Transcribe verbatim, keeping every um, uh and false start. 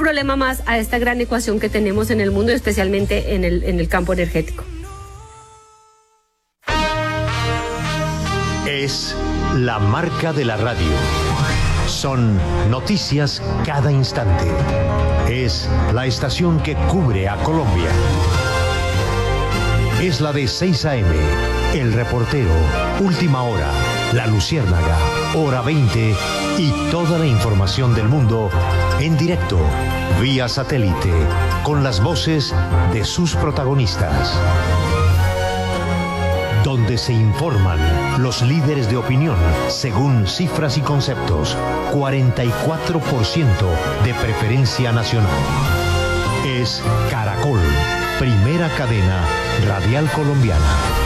problema más a esta gran ecuación que tenemos en el mundo, especialmente en el, en el campo energético. Es la marca de la radio. Son noticias cada instante. Es la estación que cubre a Colombia. Es la de seis a eme, El Reportero, Última Hora, La Luciérnaga, Hora veinte y toda la información del mundo en directo, vía satélite, con las voces de sus protagonistas. Donde se informan los líderes de opinión según cifras y conceptos. cuarenta y cuatro por ciento de preferencia nacional. Es Caracol, primera cadena radial colombiana.